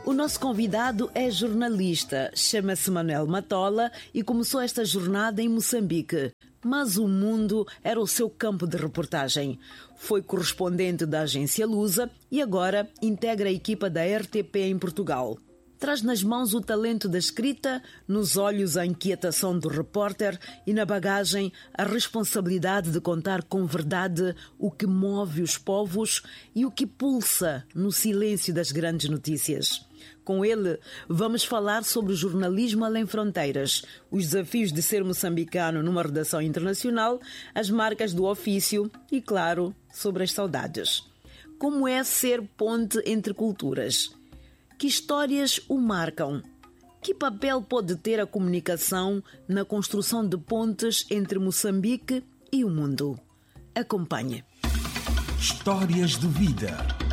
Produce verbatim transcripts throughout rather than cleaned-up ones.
O nosso convidado é jornalista, chama-se Manuel Matola e começou esta jornada em Moçambique. Mas o mundo era o seu campo de reportagem. Foi correspondente da agência Lusa e agora integra a equipa da R T P em Portugal. Traz nas mãos o talento da escrita, nos olhos a inquietação do repórter e na bagagem a responsabilidade de contar com verdade o que move os povos e o que pulsa no silêncio das grandes notícias. Com ele, vamos falar sobre o jornalismo além fronteiras, os desafios de ser moçambicano numa redação internacional, as marcas do ofício e, claro, sobre as saudades. Como é ser ponte entre culturas? Que histórias o marcam? Que papel pode ter a comunicação na construção de pontes entre Moçambique e o mundo? Acompanhe. Histórias de vida.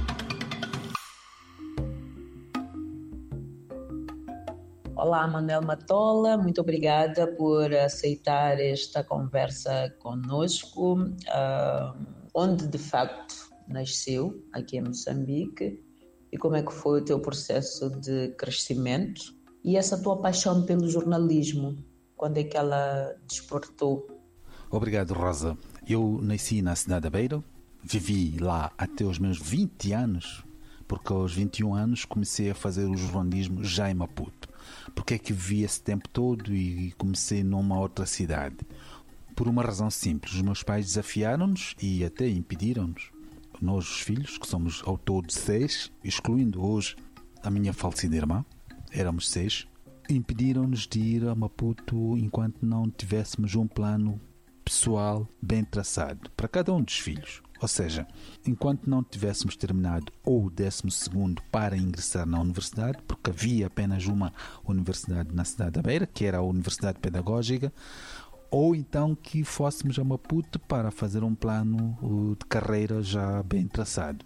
Olá, Manuel Matola, muito obrigada por aceitar esta conversa conosco, uh, onde de facto nasceu, aqui em Moçambique, e como é que foi o teu processo de crescimento e essa tua paixão pelo jornalismo, quando é que ela despertou? Obrigado, Rosa. Eu nasci na cidade da Beira, vivi lá até os meus vinte anos, porque aos vinte e um anos comecei a fazer o jornalismo já em Maputo. Porque é que vivi esse tempo todo e comecei numa outra cidade? Por uma razão simples, os meus pais desafiaram-nos e até impediram-nos, nós os filhos, que somos ao todo seis, excluindo hoje a minha falecida irmã, éramos seis, impediram-nos de ir a Maputo enquanto não tivéssemos um plano pessoal bem traçado para cada um dos filhos. Ou seja, enquanto não tivéssemos terminado o décimo segundo para ingressar na universidade, porque havia apenas uma universidade na cidade da Beira, que era a Universidade Pedagógica, ou então que fôssemos a Maputo para fazer um plano de carreira já bem traçado.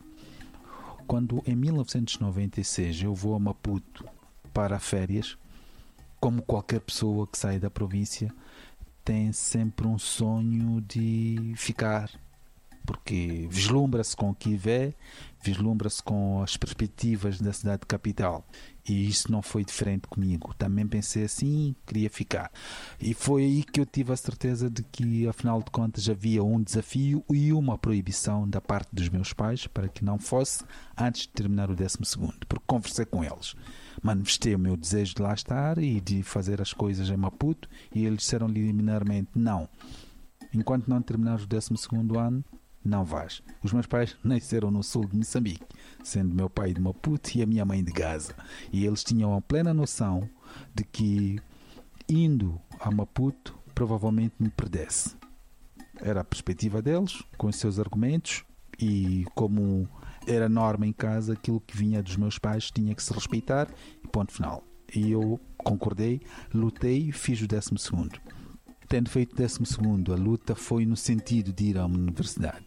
Quando em mil novecentos e noventa e seis eu vou a Maputo para férias, como qualquer pessoa que sai da província, tem sempre um sonho de ficar, porque vislumbra-se com o que vê, vislumbra-se com as perspectivas da cidade capital. E isso não foi diferente comigo. Também pensei assim, queria ficar. E foi aí que eu tive a certeza de que, afinal de contas, havia um desafio e uma proibição da parte dos meus pais para que não fosse antes de terminar o décimo segundo. Porque conversei com eles. Manifestei o meu desejo de lá estar e de fazer as coisas em Maputo e eles disseram liminarmente não. Enquanto não terminares o décimo segundo ano, não vais. Os meus pais nasceram no sul de Moçambique, sendo meu pai de Maputo e a minha mãe de Gaza. E eles tinham a plena noção de que, indo a Maputo, provavelmente me perdesse. Era a perspectiva deles, com os seus argumentos, e como era norma em casa, aquilo que vinha dos meus pais tinha que se respeitar, e ponto final. E eu concordei, lutei e fiz o décimo segundo. Tendo feito o décimo segundo, a luta foi no sentido de ir à universidade.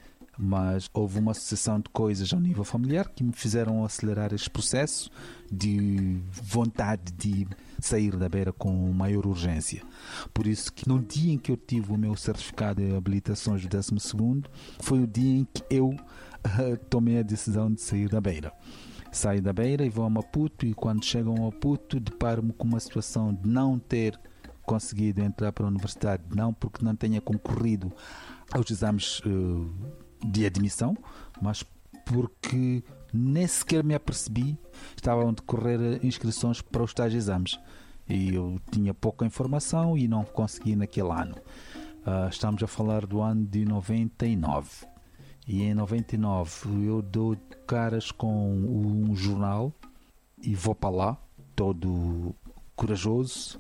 Mas houve uma sucessão de coisas ao nível familiar que me fizeram acelerar este processo de vontade de sair da Beira com maior urgência. Por isso que no dia em que eu tive o meu certificado de habilitações do décimo segundo, foi o dia em que eu uh, tomei a decisão de sair da Beira. Saio da Beira e vou a Maputo, e quando chego a Maputo deparo-me com uma situação de não ter conseguido entrar para a universidade, não porque não tenha concorrido aos exames uh, de admissão, mas porque nem sequer me apercebi, estavam a decorrer inscrições para os tais exames e eu tinha pouca informação e não consegui naquele ano. Uh, estamos a falar do ano de noventa e nove, e em noventa e nove eu dou caras com um jornal e vou para lá todo corajoso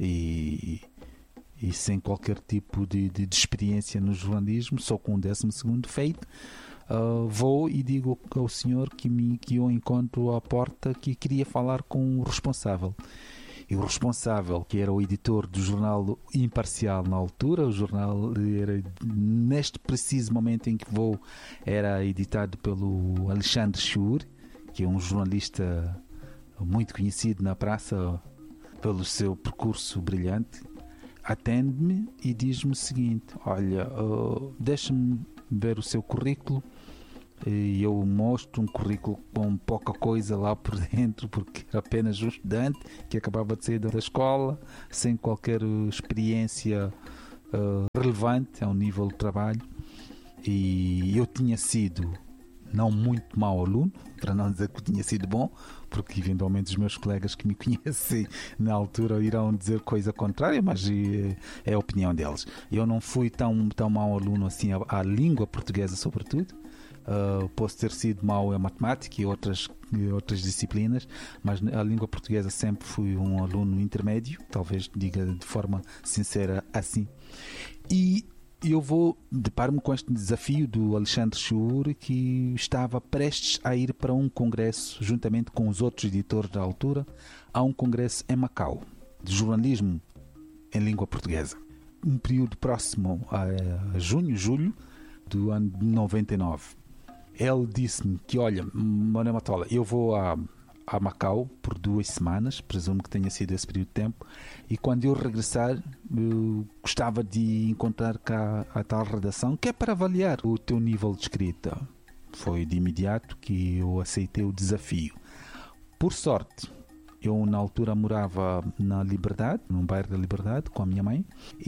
e, e sem qualquer tipo de, de, de experiência no jornalismo, só com o décimo segundo feito. Uh, vou e digo ao senhor que, me, que eu encontro à porta que queria falar com o responsável. E o responsável, que era o editor do jornal Imparcial na altura, o jornal era, neste preciso momento em que vou, era editado pelo Alexandre Schur, que é um jornalista muito conhecido na praça pelo seu percurso brilhante. Atende-me e diz-me o seguinte: olha, uh, deixa-me ver o seu currículo e eu mostro um currículo com pouca coisa lá por dentro, porque era apenas um estudante que acabava de sair da escola, sem qualquer experiência uh, relevante ao nível do trabalho. E eu tinha sido não muito mau aluno, para não dizer que tinha sido bom, porque eventualmente os meus colegas que me conhecem na altura irão dizer coisa contrária, mas é, é a opinião deles. Eu não fui tão, tão mau aluno assim à, à língua portuguesa, sobretudo. Uh, posso ter sido mau em matemática e outras, e outras disciplinas, mas a língua portuguesa sempre fui um aluno intermédio, talvez diga de forma sincera assim. E eu vou deparo-me com este desafio do Alexandre Chur, que estava prestes a ir para um congresso, juntamente com os outros editores da altura, a um congresso em Macau, de jornalismo em língua portuguesa. Um período próximo a junho, julho do ano de noventa e nove. Ele disse-me que, olha, Manuel Matola, eu vou a, a Macau por duas semanas, presumo que tenha sido esse período de tempo, e quando eu regressar, eu gostava de encontrar cá a tal redação, que é para avaliar o teu nível de escrita. Foi de imediato que eu aceitei o desafio. Por sorte, eu na altura morava na Liberdade, num bairro da Liberdade, com a minha mãe,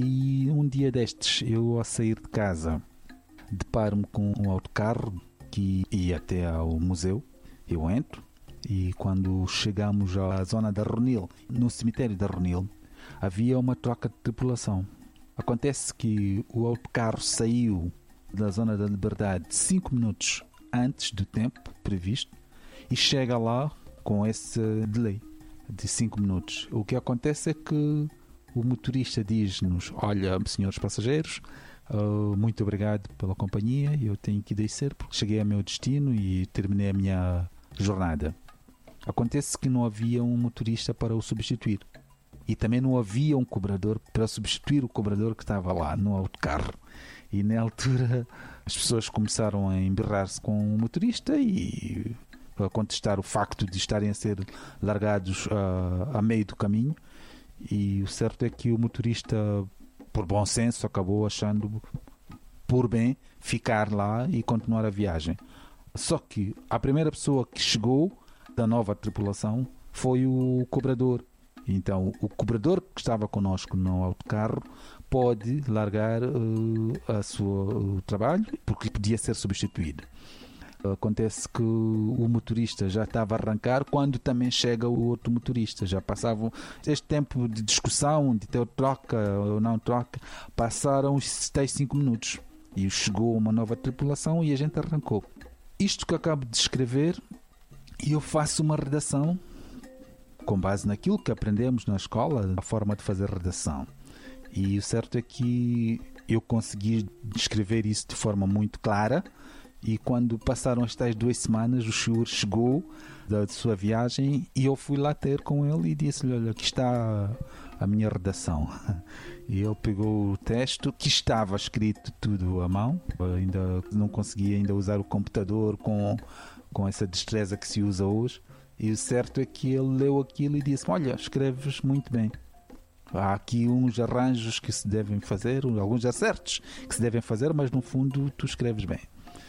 e um dia destes, eu ao sair de casa, deparo-me com um autocarro que ia até ao museu. Eu entro e quando chegamos à zona da Runil, no cemitério da Runil, havia uma troca de tripulação. Acontece que o autocarro saiu da zona da Liberdade cinco minutos antes do tempo previsto e chega lá com esse delay de cinco minutos. O que acontece é que o motorista diz-nos: olha, senhores passageiros, Uh, muito obrigado pela companhia, eu tenho que descer porque cheguei ao meu destino e terminei a minha jornada. Acontece que não havia um motorista para o substituir e também não havia um cobrador para substituir o cobrador que estava lá no autocarro. E na altura as pessoas começaram a embirrar-se com o motorista e a contestar o facto de estarem a ser largados uh, a meio do caminho. E o certo é que o motorista, por bom senso, acabou achando por bem ficar lá e continuar a viagem. Só que a primeira pessoa que chegou da nova tripulação foi o cobrador. Então o cobrador que estava connosco no autocarro pode largar uh, a sua, o trabalho porque podia ser substituído. Acontece que o motorista já estava a arrancar quando também chega o outro motorista. Já passavam este tempo de discussão, de ter troca ou não troca, passaram os tais cinco minutos e chegou uma nova tripulação e a gente arrancou. Isto que eu acabo de escrever, e eu faço uma redação com base naquilo que aprendemos na escola, a forma de fazer redação. E o certo é que eu consegui escrever isso de forma muito clara. E quando passaram as tais duas semanas, o Chur chegou da sua viagem e eu fui lá ter com ele e disse-lhe: olha, aqui está a minha redação. E ele pegou o texto, que estava escrito tudo à mão, ainda não conseguia ainda usar o computador com, com essa destreza que se usa hoje. E o certo é que ele leu aquilo e disse: olha, escreves muito bem. Há aqui uns arranjos que se devem fazer, alguns acertos que se devem fazer, mas no fundo tu escreves bem.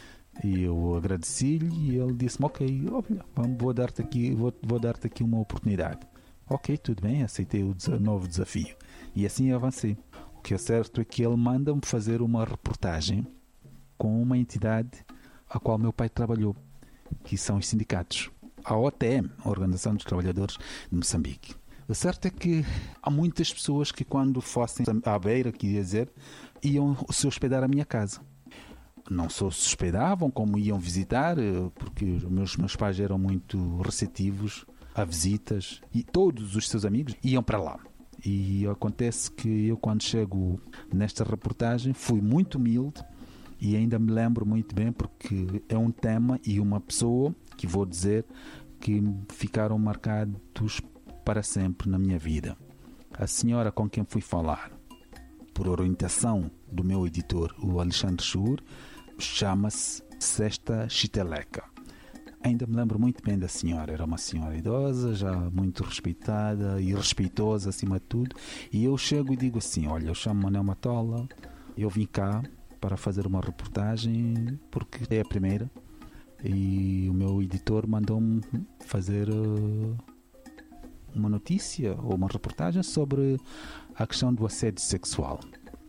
E eu agradeci-lhe e ele disse-me: ok, olha, vou dar-te aqui, vou, vou dar-te aqui uma oportunidade. Ok, tudo bem, aceitei o novo desafio. E assim avancei. O que é certo é que ele manda-me fazer uma reportagem com uma entidade a qual meu pai trabalhou, que são os sindicatos. A O T M, a Organização dos Trabalhadores de Moçambique. O certo é que há muitas pessoas que, quando fossem à beira, queria dizer, iam se hospedar à minha casa. Não só se hospedavam, como iam visitar, porque os meus, meus pais eram muito receptivos a visitas e todos os seus amigos iam para lá. E acontece que eu, quando chego nesta reportagem, fui muito humilde e ainda me lembro muito bem, porque é um tema e uma pessoa que vou dizer que ficaram marcados para sempre na minha vida. A senhora com quem fui falar, por orientação do meu editor, o Alexandre Chur, chama-se Sesta Chiteleca. Ainda me lembro muito bem da senhora. Era uma senhora idosa, já muito respeitada e respeitosa acima de tudo. E eu chego e digo assim: olha, eu chamo Manuel Matola, eu vim cá para fazer uma reportagem porque é a primeira. E o meu editor mandou-me fazer uh, uma notícia ou uma reportagem sobre a questão do assédio sexual.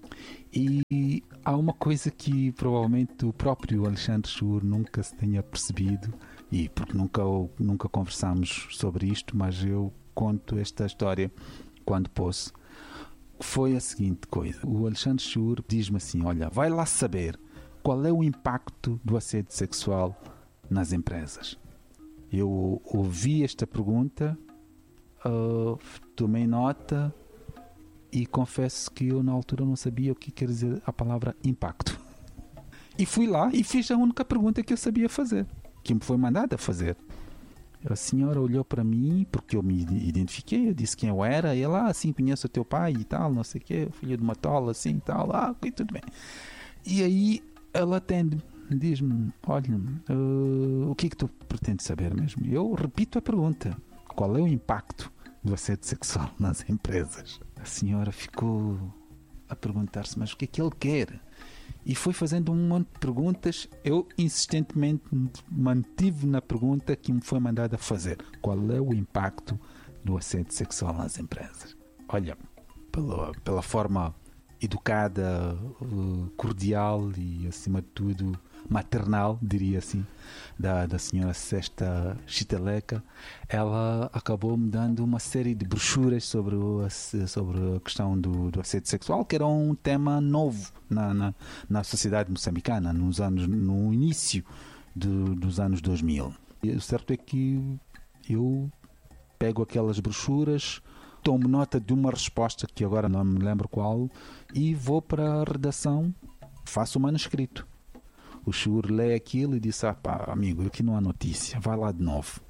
E há uma coisa que provavelmente o próprio Alexandre Schur nunca se tenha percebido, e porque nunca, nunca conversamos sobre isto, mas eu conto esta história quando posso. Foi a seguinte coisa: o Alexandre Schur diz-me assim: olha, vai lá saber qual é o impacto do assédio sexual nas empresas. Eu ouvi esta pergunta, uh, tomei nota e confesso que eu na altura não sabia o que quer dizer a palavra impacto. E fui lá e fiz a única pergunta que eu sabia fazer, que me foi mandada fazer. A senhora olhou para mim, porque eu me identifiquei, eu disse quem eu era, e ela, ah, assim, conheço o teu pai e tal, não sei o quê, filho de uma tola, assim e tal, ah, ok, tudo bem. E aí ela atende, diz-me, olha, uh, o que é que tu pretendes saber mesmo? Eu repito a pergunta: qual é o impacto do assédio sexual nas empresas? A senhora ficou a perguntar-se, mas o que é que ele quer? E foi fazendo um monte de perguntas. Eu insistentemente mantive na pergunta que me foi mandada fazer: qual é o impacto do assédio sexual nas empresas? Olha, pela, pela forma educada, cordial e, acima de tudo, maternal, diria assim, da, da senhora Sesta Chiteleca, ela acabou me dando uma série de brochuras sobre, o, sobre a questão do, do assédio sexual, que era um tema novo na, na, na sociedade moçambicana, nos anos, no início de, dos anos dois mil. E o certo é que eu pego aquelas brochuras, tomo nota de uma resposta, que agora não me lembro qual, e vou para a redação, faço o manuscrito. O Schur lê aquilo e disse: ah pá, amigo, aqui não há notícia, vai lá de novo.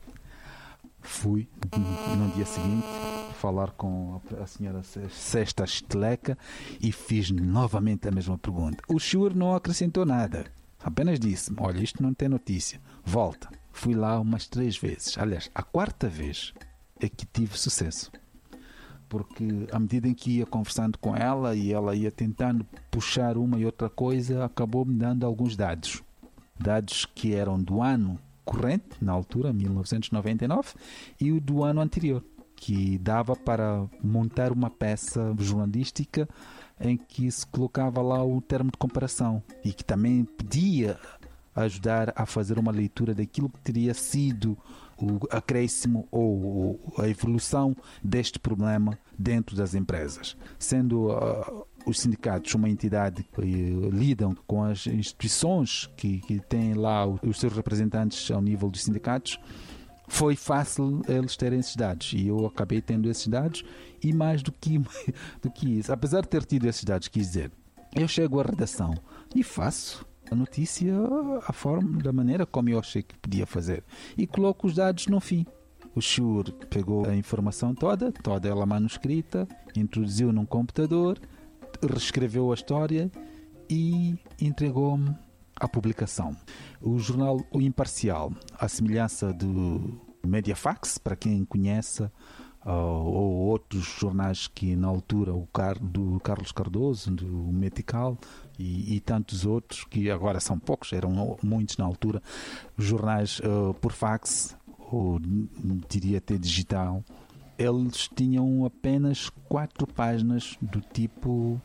Fui no dia seguinte falar com a senhora Sesta Chiteleca e fiz novamente a mesma pergunta. O Schur não acrescentou nada, apenas disse: olha, isto não tem notícia, volta. Fui lá umas três vezes. Aliás, a quarta vez é que tive sucesso, porque à medida em que ia conversando com ela e ela ia tentando puxar uma e outra coisa, acabou me dando alguns dados. Dados que eram do ano corrente, na altura, mil novecentos e noventa e nove, e o do ano anterior, que dava para montar uma peça jornalística em que se colocava lá o termo de comparação e que também podia ajudar a fazer uma leitura daquilo que teria sido o acréscimo ou a evolução deste problema dentro das empresas. Sendo uh, os sindicatos uma entidade que uh, lidam com as instituições que, que têm lá os seus representantes ao nível dos sindicatos, foi fácil eles terem esses dados, e eu acabei tendo esses dados. E mais do que, do que isso, apesar de ter tido esses dados, quis dizer, eu chego à redação e faço a notícia a forma, da maneira como eu achei que podia fazer, e coloco os dados no fim. O Schur pegou a informação toda, toda ela manuscrita, introduziu num computador, reescreveu a história e entregou-me à publicação. O jornal O Imparcial, à semelhança do Mediafax, para quem conhece, uh, ou outros jornais que na altura, o Car- do Carlos Cardoso, do Metical, E, e tantos outros, que agora são poucos, eram muitos na altura, jornais uh, por fax, ou diria até digital, eles tinham apenas quatro páginas do tipo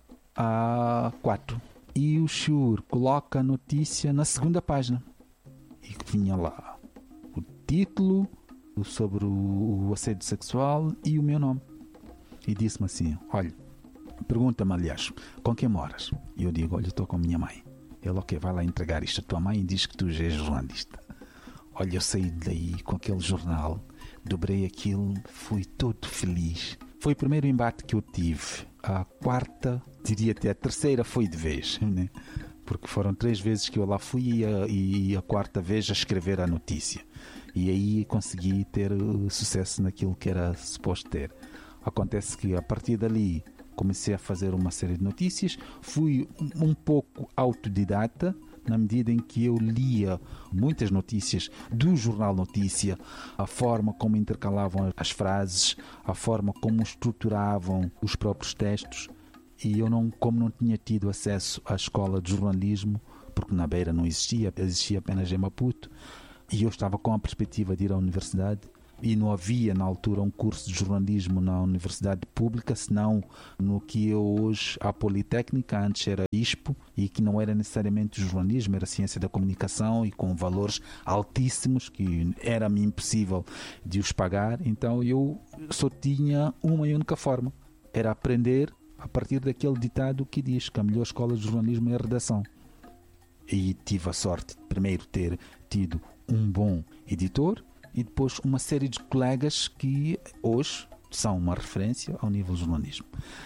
A quatro. E o Schur coloca a notícia na segunda página. E vinha lá o título sobre o, o assédio sexual e o meu nome. E disse-me assim: olha, pergunta-me, aliás, com quem moras? E eu digo: olha, estou com a minha mãe. Ele: ok, vai lá entregar isto à tua mãe e diz que tu já és jornalista. Olha, eu saí daí com aquele jornal, dobrei aquilo, fui todo feliz. Foi o primeiro embate que eu tive. A quarta, diria até a terceira, foi de vez, né? Porque foram três vezes que eu lá fui, e a, e a quarta vez a escrever a notícia. E aí consegui ter uh, sucesso naquilo que era suposto ter. Acontece que a partir dali comecei a fazer uma série de notícias, fui um pouco autodidata, na medida em que eu lia muitas notícias do Jornal Notícia, a forma como intercalavam as frases, a forma como estruturavam os próprios textos. E eu, não, como não tinha tido acesso à escola de jornalismo, porque na Beira não existia, existia apenas em Maputo, e eu estava com a perspectiva de ir à universidade, e não havia na altura um curso de jornalismo na universidade pública, senão no que eu hoje, a Politécnica, antes era I S P O, e que não era necessariamente jornalismo, era ciência da comunicação e com valores altíssimos que era-me impossível de os pagar. Então eu só tinha uma e única forma, era aprender a partir daquele ditado que diz que a melhor escola de jornalismo é a redação. E tive a sorte de primeiro ter tido um bom editor e depois uma série de colegas que hoje são uma referência ao nível de jornalismo.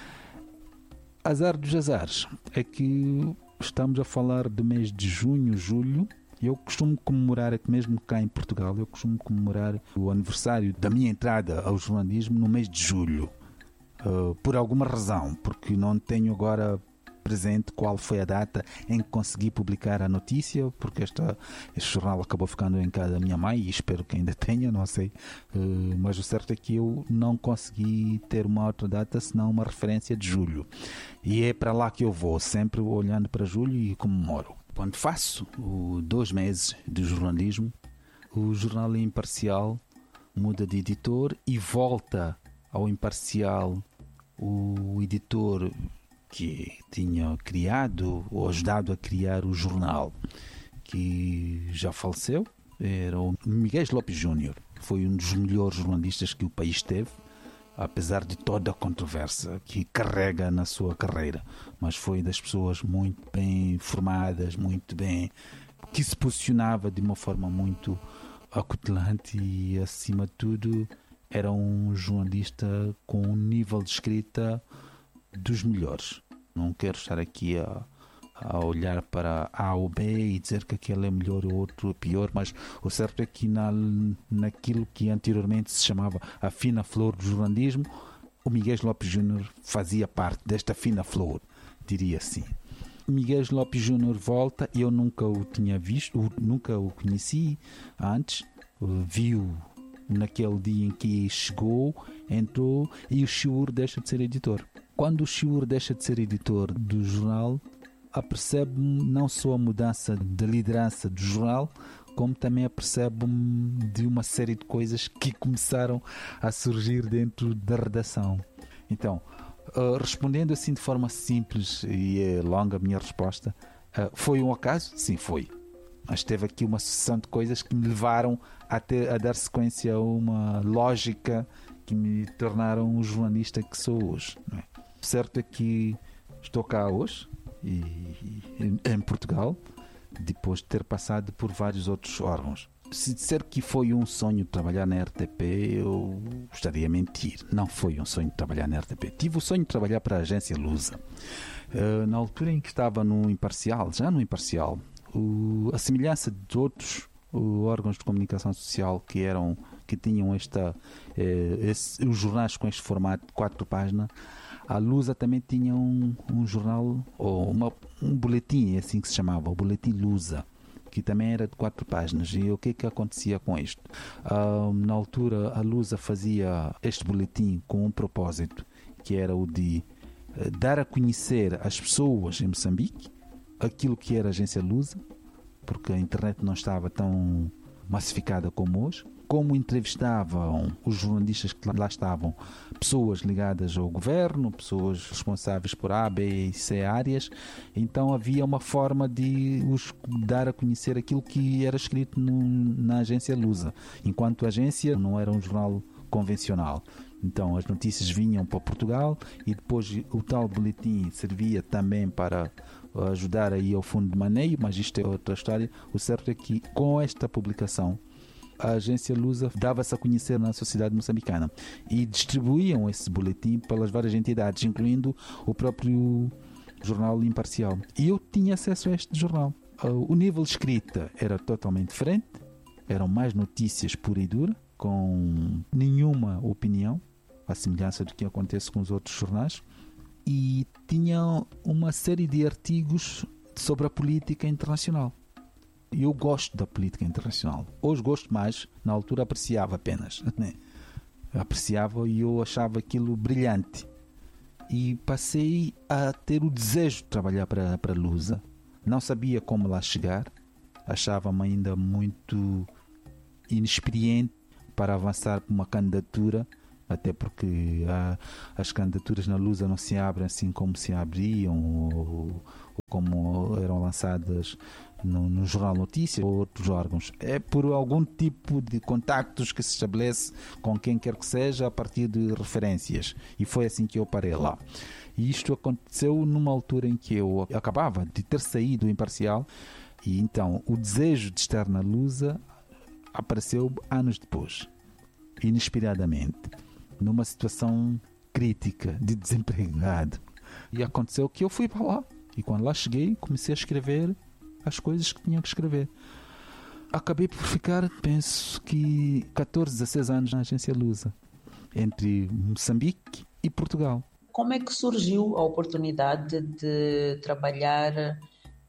Azar dos azares é que estamos a falar de mês de junho, julho. Eu costumo comemorar, mesmo cá em Portugal, eu costumo comemorar o aniversário da minha entrada ao jornalismo no mês de julho. Uh, por alguma razão, porque não tenho agora presente qual foi a data em que consegui publicar a notícia, porque esta, este jornal acabou ficando em casa da minha mãe e espero que ainda tenha, não sei, uh, mas o certo é que eu não consegui ter uma outra data senão uma referência de julho, e é para lá que eu vou, sempre olhando para julho e comemoro. Quando faço o dois meses de jornalismo, o jornal Imparcial muda de editor e volta ao Imparcial o editor que tinha criado ou ajudado a criar o jornal, que já faleceu, era o Miguel Lopes Júnior. Foi um dos melhores jornalistas que o país teve, apesar de toda a controvérsia que carrega na sua carreira, mas foi das pessoas muito bem formadas, muito bem, que se posicionava de uma forma muito acutilante e, acima de tudo, era um jornalista com um nível de escrita dos melhores. Não quero estar aqui a, a olhar para A ou B e dizer que aquele é melhor ou outro é pior, mas o certo é que na, naquilo que anteriormente se chamava a fina flor do jornalismo, o Miguel Lopes Júnior fazia parte desta fina flor, diria assim. Miguel Lopes Júnior volta, eu nunca o tinha visto, nunca o conheci antes, vi-o naquele dia em que chegou, entrou e o Chiur deixa de ser editor. Quando o Chiur deixa de ser editor do jornal, apercebe-me não só a mudança de liderança do jornal, como também apercebe-me de uma série de coisas que começaram a surgir dentro da redação. Então, uh, respondendo assim de forma simples, e é longa a minha resposta, uh, foi um acaso? Sim, foi. Mas teve aqui uma sucessão de coisas que me levaram a, ter, a dar sequência a uma lógica que me tornaram o jornalista que sou hoje. Não é? Certo é que estou cá hoje, e, e, em Portugal, depois de ter passado por vários outros órgãos. Se disser que foi um sonho trabalhar na R T P, eu estaria a mentir. Não foi um sonho trabalhar na R T P. Tive o sonho de trabalhar para a agência Lusa. Uh, na altura em que estava no Imparcial, já no Imparcial, o, a semelhança de outros o, órgãos de comunicação social que eram que tinham esta, eh, esse, os jornais com este formato de quatro páginas, a Lusa também tinha um, um jornal, ou uma, um boletim, é assim que se chamava, o Boletim Lusa, que também era de quatro páginas. E o que é que acontecia com isto? Uh, na altura, a Lusa fazia este boletim com um propósito, que era o de uh, dar a conhecer às pessoas em Moçambique aquilo que era a agência Lusa, porque a internet não estava tão massificada como hoje. Como entrevistavam os jornalistas que lá estavam, pessoas ligadas ao governo, pessoas responsáveis por A, B e C áreas, então havia uma forma de os dar a conhecer aquilo que era escrito no, na agência Lusa, enquanto a agência não era um jornal convencional. Então as notícias vinham para Portugal e depois o tal boletim servia também para ajudar aí ao fundo de maneio, mas isto é outra história. O certo é que com esta publicação a agência Lusa dava-se a conhecer na sociedade moçambicana e distribuíam esse boletim pelas várias entidades, incluindo o próprio jornal Imparcial. E eu tinha acesso a este jornal. O nível de escrita era totalmente diferente, eram mais notícias pura e dura, com nenhuma opinião, à semelhança do que acontece com os outros jornais, e tinha uma série de artigos sobre a política internacional. Eu gosto da política internacional. Hoje gosto mais, na altura apreciava apenas. Né? Apreciava e eu achava aquilo brilhante. E passei a ter o desejo de trabalhar para, para a Lusa. Não sabia como lá chegar, achava-me ainda muito inexperiente para avançar para uma candidatura, até porque ah, as candidaturas na Lusa não se abrem assim como se abriam ou, ou como eram lançadas no, no Jornal Notícias ou outros órgãos. É por algum tipo de contactos que se estabelece com quem quer que seja a partir de referências. E foi assim que eu parei lá. E isto aconteceu numa altura em que eu acabava de ter saído do Imparcial, e então o desejo de estar na Lusa apareceu anos depois, inesperadamente, numa situação crítica de desempregado. E aconteceu que eu fui para lá. E quando lá cheguei, comecei a escrever as coisas que tinha que escrever. Acabei por ficar, penso que catorze, dezesseis anos na agência Lusa, entre Moçambique e Portugal. Como é que surgiu a oportunidade de trabalhar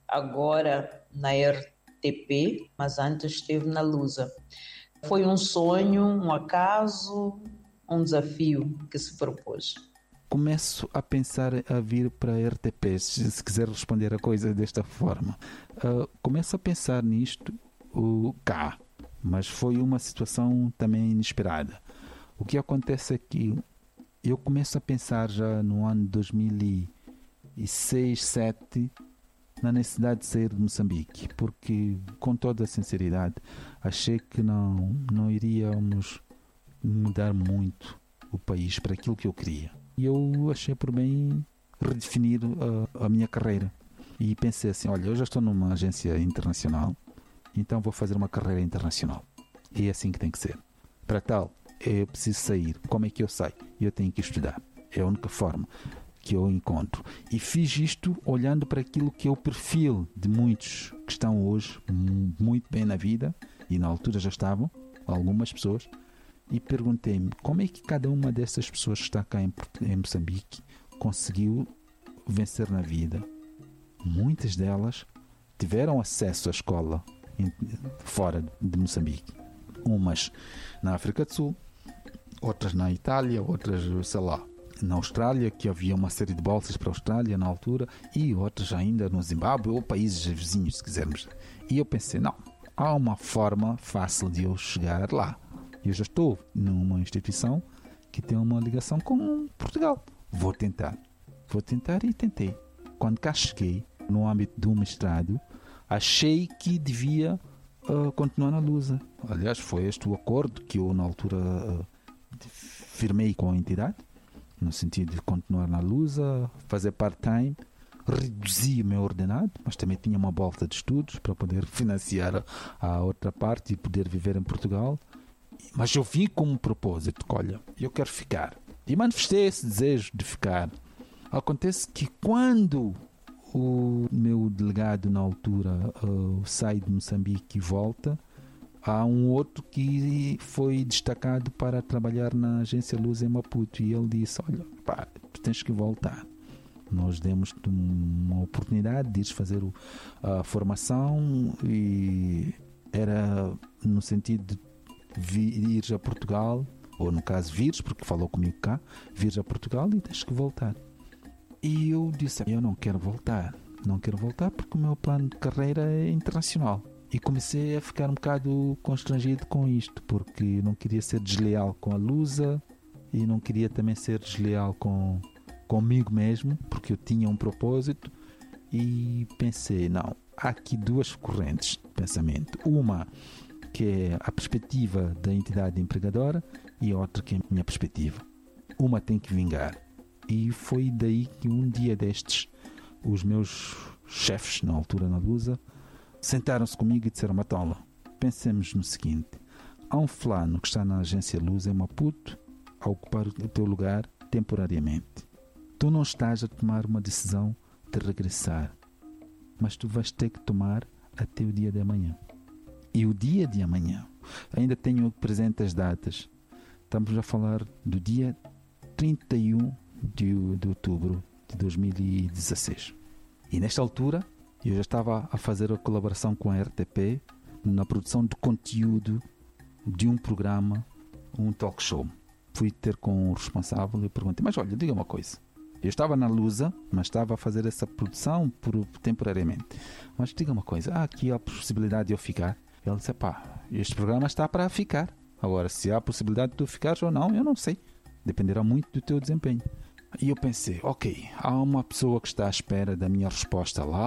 agora na R T P, mas antes esteve na Lusa? Foi um sonho, um acaso, um desafio que se propôs? Começo a pensar a vir para a R T P, se quiser responder a coisa desta forma. Uh, começo a pensar nisto uh, cá, mas foi uma situação também inesperada. O que acontece é que eu começo a pensar já no ano de dois mil e seis, dois mil e sete na necessidade de sair de Moçambique, porque, com toda a sinceridade, achei que não, não iríamos mudar muito o país para aquilo que eu queria. E eu achei por bem redefinir a, a minha carreira. E pensei assim, olha, eu já estou numa agência internacional, então vou fazer uma carreira internacional. E é assim que tem que ser. Para tal, eu preciso sair. Como é que eu saio? Eu tenho que estudar. É a única forma que eu encontro. E fiz isto olhando para aquilo que é o perfil de muitos que estão hoje muito bem na vida, e na altura já estavam, algumas pessoas, e perguntei-me como é que cada uma dessas pessoas que está cá em, em Moçambique conseguiu vencer na vida. Muitas delas tiveram acesso à escola em, fora de Moçambique. Umas na África do Sul, outras na Itália, outras, sei lá, na Austrália, que havia uma série de bolsas para a Austrália na altura, e outras ainda no Zimbábue ou países vizinhos, se quisermos. E eu pensei, não, há uma forma fácil de eu chegar lá. Eu já estou numa instituição que tem uma ligação com Portugal. Vou tentar. Vou tentar e tentei. Quando cá cheguei, no âmbito do mestrado, achei que devia uh, continuar na Lusa. Aliás, foi este o acordo que eu, na altura, uh, firmei com a entidade, no sentido de continuar na Lusa, fazer part-time, reduzir o meu ordenado, mas também tinha uma bolsa de estudos para poder financiar a, a outra parte e poder viver em Portugal. Mas eu vim com um propósito, olha, eu quero ficar. E manifestei esse desejo de ficar. Acontece que quando o meu delegado na altura uh, sai de Moçambique e volta, há um outro que foi destacado para trabalhar na agência Lusa em Maputo, e ele disse, olha, pá, tu tens que voltar. Nós demos-te uma oportunidade de ires fazer a formação, e era no sentido de vires a Portugal, ou no caso vires, porque falou comigo cá, vires a Portugal e tens que voltar. E eu disse, eu não quero voltar, não quero voltar porque o meu plano de carreira é internacional. E comecei a ficar um bocado constrangido com isto, porque não queria ser desleal com a Lusa e não queria também ser desleal com, comigo mesmo, porque eu tinha um propósito. E pensei, não, há aqui duas correntes de pensamento. Uma que é a perspectiva da entidade empregadora e outra que é a minha perspectiva. Uma tem que vingar. E foi daí que um dia destes, os meus chefes, na altura na Lusa, sentaram-se comigo e disseram, Matola, pensemos no seguinte, há um fulano que está na agência Lusa em Maputo a ocupar o teu lugar temporariamente. Tu não estás a tomar uma decisão de regressar, mas tu vais ter que tomar até o dia de amanhã. E o dia de amanhã, ainda tenho presente as datas, estamos a falar do dia trinta e um de, de outubro de dois mil e dezesseis. E nesta altura, eu já estava a fazer a colaboração com a R T P na produção de conteúdo de um programa, um talk show. Fui ter com o responsável e perguntei, mas olha, diga uma coisa, Eu estava na Lusa, mas estava a fazer essa produção por, temporariamente. Mas diga uma coisa, há aqui a possibilidade de eu ficar? Ele disse, pá, este programa está para ficar. Agora, se há a possibilidade de tu ficares ou não, eu não sei. Dependerá muito do teu desempenho. E eu pensei, ok, há uma pessoa que está à espera da minha resposta lá.